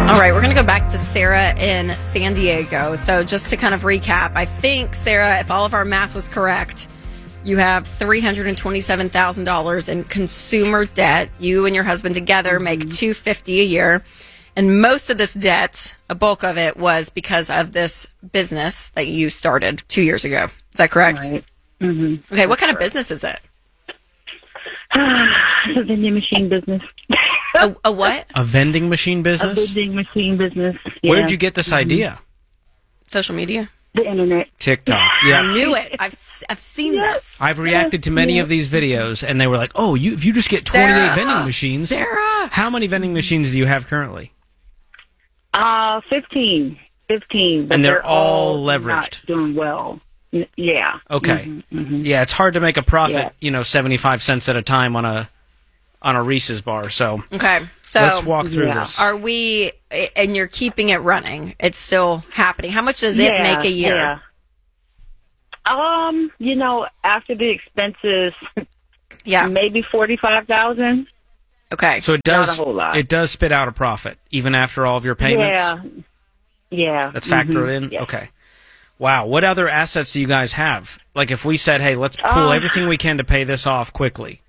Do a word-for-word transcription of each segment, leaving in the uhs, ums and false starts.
All right, we're going to go back to Sarah in San Diego. So just to kind of recap, I think, Sarah, if all of our math was correct, you have three hundred twenty-seven thousand dollars in consumer debt. You and your husband together make two hundred fifty dollars a year. And most of this debt, a bulk of it, was because of this business that you started two years ago. Is that correct? Right. Mm-hmm. Okay, what kind of business is it? It's a vending machine business. A, a what? A vending machine business? A vending machine business. Yeah. Where did you get this mm-hmm. idea? Social media? The internet. TikTok. Yeah. I knew it. I've I've seen Yes. this. I've reacted to many Yeah. of these videos, and they were like, oh, you if you just get twenty-eight Sarah. vending machines. Sarah! How many vending machines do you have currently? Uh, fifteen. fifteen. But And they're they're all all leveraged. not doing well. N- Yeah. Okay. Mm-hmm, mm-hmm. Yeah, it's hard to make a profit, Yeah. you know, seventy-five cents at a time on a on a Reese's bar. So Okay, so let's walk through yeah. this. are we, and you're keeping it running. It's still happening. How much does it Yeah, make a year? Yeah. Um, you know, after the expenses, Yeah. maybe forty-five thousand. Okay. So it Not does a whole lot. it does spit out a profit even after all of your payments. Yeah. Yeah. That's factored mhm, in. yeah. Okay. Wow. What other assets do you guys have? Like if we said, hey, let's pull Um, everything we can to pay this off quickly.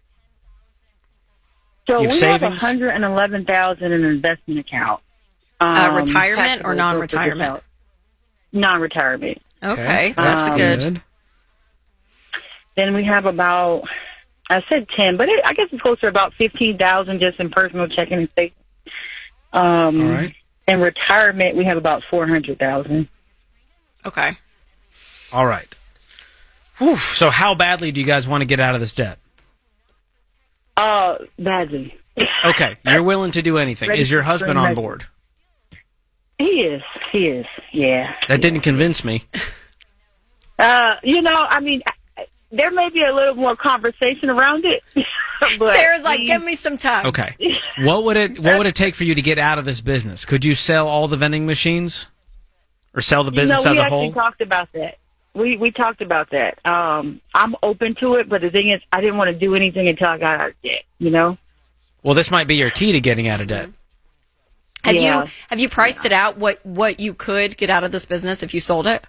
So You we have have savings? one hundred eleven thousand in an investment account. Uh, Um, retirement or taxable non-retirement? brokerage account. Non-retirement. Okay, that's Um, good. Then we have about, I said ten, but it, I guess it's closer to about fifteen thousand just in personal checking and savings. Um, All right. In retirement, we have about four hundred thousand. Okay. All right. Whew. So how badly do you guys want to get out of this debt? Uh, badly. Okay. You're willing to do anything. Ready Is your for husband extreme on measures. board? He is. He is. Yeah. That didn't convince me. Uh, you know, I mean, I- there may be a little more conversation around it. but Sarah's like, he- give me some time. Okay. What would it What would it take for you to get out of this business? Could you sell all the vending machines, or sell the business you know, as we a actually whole? talked about that. We we talked about that. Um, I'm open to it, but the thing is, I didn't want to do anything until I got out of debt. You know. Well, this might be your key to getting out of debt. Have Yeah. you have you priced it out? What what you could get out of this business if you sold it?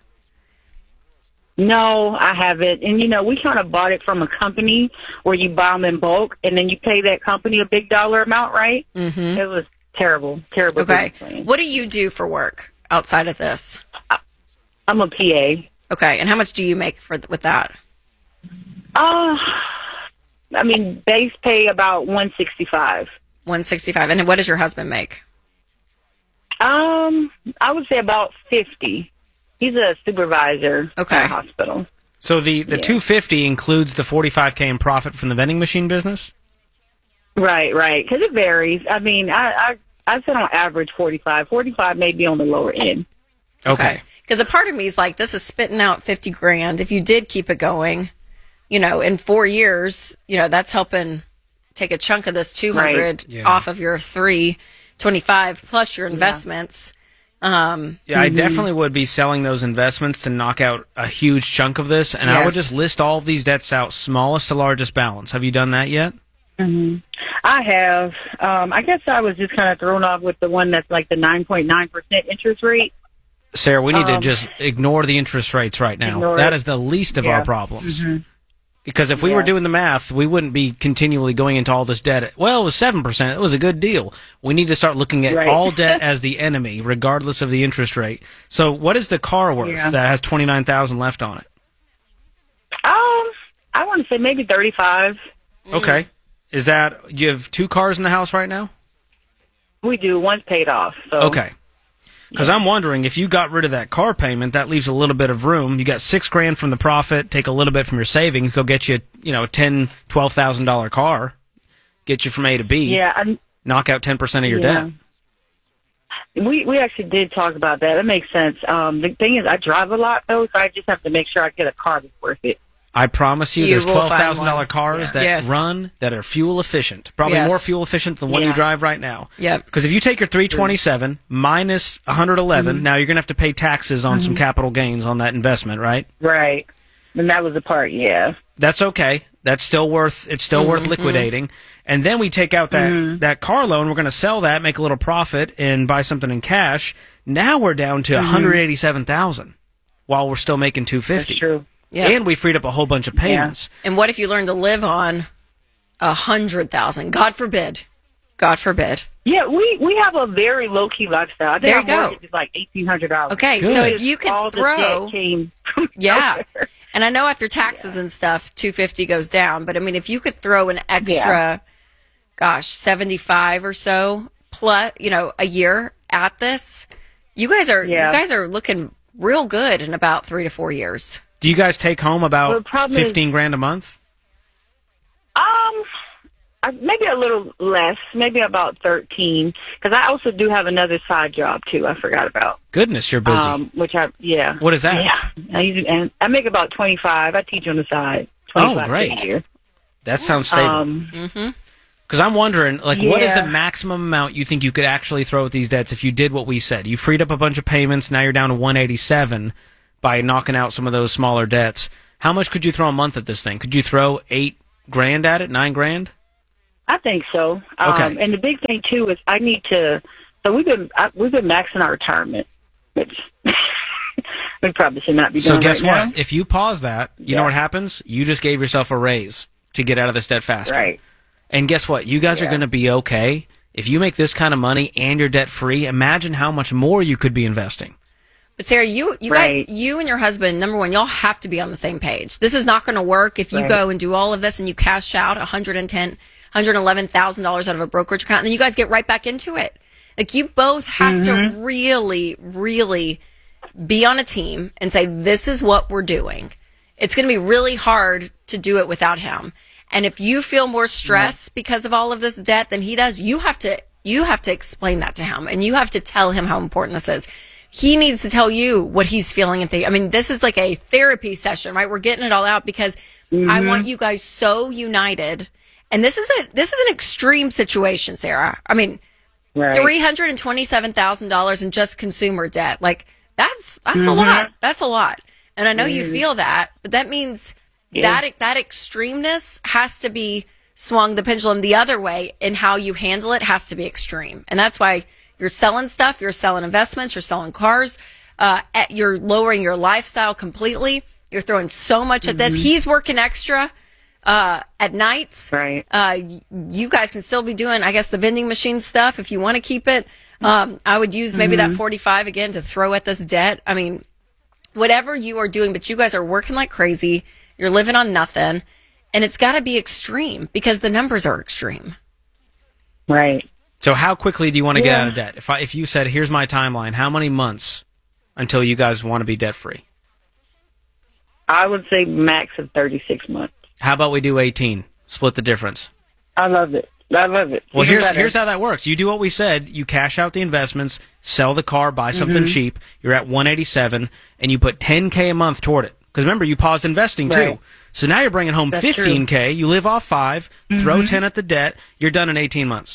No, I haven't. And, you know, we kind of bought it from a company where you buy them in bulk, and then you pay that company a big dollar amount, right? Mm-hmm. It was terrible, terrible. Okay. business plan. What do you do for work outside of this? I'm a P A. Okay, and how much do you make for th- with that? Uh, I mean, base pay about one sixty-five. one sixty-five. And what does your husband make? Um, I would say about fifty. He's a supervisor Okay. at a hospital. So the the Yeah. two fifty includes the forty-five K in profit from the vending machine business? Right, right. Because it varies. I mean, I, I I said on average forty-five. forty-five may be on the lower end. Okay. Because a part of me is like, this is spitting out fifty grand. If you did keep it going, you know, in four years, you know, that's helping take a chunk of this two hundred Right. Yeah. off of your three twenty-five plus your investments. Um, Yeah, I definitely would be selling those investments to knock out a huge chunk of this, and I would Yes. just list all of these debts out, smallest to largest balance. Have you done that yet? hmm I have. Um, I guess I was just kind of thrown off with the one that's like the nine point nine percent interest rate. Sarah, we need to Um, just ignore the interest rates right now. Ignore That it. is the least of Yeah. our problems. Mhm. Because if we were Yeah. doing the math, we wouldn't be continually going into all this debt. Well, it was seven percent. It was a good deal. We need to start looking at Right. all debt as the enemy, regardless of the interest rate. So what is the car worth Yeah. that has twenty-nine thousand dollars left on it? Um, I want to say maybe thirty-five. Okay. Is that, you have two cars in the house right now? We do. One's paid off. So Okay. Because I'm wondering, if you got rid of that car payment, that leaves a little bit of room. You got six grand from the profit, take a little bit from your savings, go get you, you know, a ten, twelve thousand dollar car, get you from A to B, Yeah, I'm, knock out ten percent of your Yeah. debt. we we actually did talk about that. That makes sense. Um, the thing is, I drive a lot though, so I just have to make sure I get a car that's worth it. I promise you, You there's will twelve find thousand dollar one. cars Yeah. that Yes. run that are fuel efficient, probably Yes. more fuel efficient than the one you Yeah. drive right now. Yep. Because if you take your three twenty-seven minus one hundred eleven, Mm-hmm. now you're going to have to pay taxes on some capital gains on that investment, right? Right. And that was the part. Yeah. That's okay. That's still worth, it's still mm-hmm. worth liquidating. And then we take out that, mm-hmm. that car loan. We're going to sell that, make a little profit, and buy something in cash. Now we're down to mm-hmm. one hundred eighty-seven thousand dollars while we're still making two hundred fifty dollars. That's true. Yeah. And we freed up a whole bunch of payments. Yeah. And what if you learn to live on a hundred thousand? God forbid. God forbid. Yeah, we, we have a very low key lifestyle. I think there you our go. mortgage is like eighteen hundred dollars. Okay, Good. so if you could all throw, the debt came from yeah, nowhere. And I know after taxes yeah. and stuff, two fifty goes down. But I mean, if you could throw an extra, yeah. gosh, seventy five or so plus, you know, a year at this, you guys are yeah. you guys are looking real good in about three to four years. Do you guys take home about well, fifteen is, grand a month? Um, I, maybe a little less, maybe about thirteen. Because I also do have another side job too. I forgot about. Goodness, you're busy. Um, which I yeah. What is that? Yeah, I usually, and I make about twenty five. I teach on the side. Oh, great! A year. That sounds stable. Um, mm-hmm. Because I'm wondering, like, yeah. what is the maximum amount you think you could actually throw at these debts if you did what we said? You freed up a bunch of payments. Now you're down to one eighty-seven by knocking out some of those smaller debts. How much could you throw a month at this thing? Could you throw eight grand at it, nine grand? I think so. Okay. Um, and the big thing too is I need to. So we've been I, we've been maxing our retirement, which we probably should not be doing. So guess right what? now. If you pause that, you yeah. know what happens? You just gave yourself a raise to get out of this debt faster. Right. And guess what? You guys yeah. are going to be okay. If you make this kind of money and you're debt free, imagine how much more you could be investing. But Sarah, you you right. guys, you and your husband, number one, y'all have to be on the same page. This is not going to work if you right. go and do all of this and you cash out one hundred ten thousand dollars, one hundred eleven thousand dollars out of a brokerage account, and then you guys get right back into it. Like, you both have mm-hmm. to really, really be on a team and say, this is what we're doing. It's going to be really hard to do it without him. And if you feel more stress yeah. because of all of this debt than he does, you have to you have to explain that to him, and you have to tell him how important this is. He needs to tell you what he's feeling and think. I mean, this is like a therapy session, right? We're getting it all out because mm-hmm. I want you guys so united. And this is a this is an extreme situation, Sarah. I mean, right. three hundred twenty-seven thousand dollars in just consumer debt. Like, that's that's mm-hmm. a lot. That's a lot. And I know mm-hmm. you feel that, but that means yeah. that that extremeness has to be swung the pendulum the other way, and how you handle it has to be extreme. And that's why you're selling stuff, you're selling investments, you're selling cars, uh, at, you're lowering your lifestyle completely. You're throwing so much at this. Mm-hmm. He's working extra uh, at nights. Right. Uh, you guys can still be doing, I guess, the vending machine stuff if you want to keep it. Um, I would use maybe mm-hmm. that forty-five again to throw at this debt. I mean, whatever you are doing, but you guys are working like crazy. You're living on nothing. And it's got to be extreme because the numbers are extreme. Right. So how quickly do you want to yeah. get out of debt? If I, if you said, here's my timeline, how many months until you guys want to be debt free? I would say max of thirty-six months. How about we do eighteen? Split the difference. I love it. I love it. Well, Even here's better. here's how that works. You do what we said. You cash out the investments, sell the car, buy something mm-hmm. cheap. You're at one eighty-seven, and you put ten K a month toward it. Because remember, you paused investing too. Right. So now you're bringing home That's fifteen K. true. You live off five, mm-hmm. throw ten at the debt. You're done in eighteen months.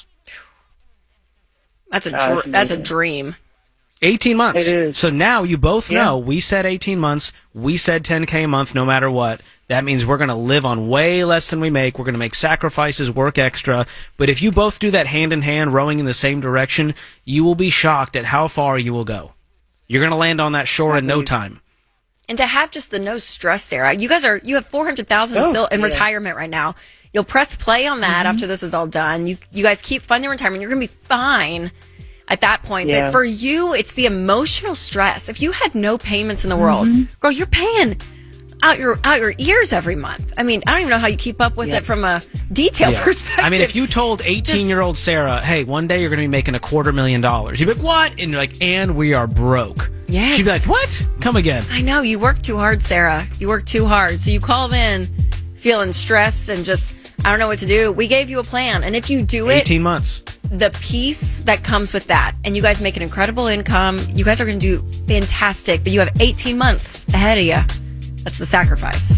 That's a Oh, dr- that's a dream. eighteen months. It is. So now you both Yeah. know we said eighteen months. We said ten K a month no matter what. That means we're going to live on way less than we make. We're going to make sacrifices, work extra. But if you both do that hand in hand, rowing in the same direction, you will be shocked at how far you will go. You're going to land on that shore in no time. And to have just the no stress, Sarah, you guys are, you have four hundred thousand Oh, still in yeah. retirement right now. You'll press play on that Mm-hmm. after this is all done. You, you guys keep funding retirement. You're going to be fine at that point. Yeah. But for you, it's the emotional stress. If you had no payments in the world, Mm-hmm. girl, you're paying out your, out your ears every month. I mean, I don't even know how you keep up with Yeah. it from a detail Yeah. perspective. I mean, if you told eighteen-year-old Sarah, hey, one day you're going to be making a quarter million dollars, you'd be like, what? And you're like, and we are broke. Yes. She'd be like, what? Come again. I know, you work too hard, Sarah. You work too hard. So you called in feeling stressed and just, I don't know what to do. We gave you a plan. And if you do it, eighteen months. the peace that comes with that, and you guys make an incredible income, you guys are going to do fantastic, but you have eighteen months ahead of you. That's the sacrifice.